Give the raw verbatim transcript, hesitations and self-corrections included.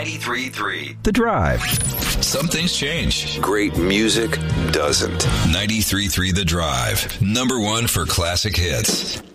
ninety-three point three The Drive. Some things change. Great music doesn't. ninety-three point three The Drive. Number one for classic hits.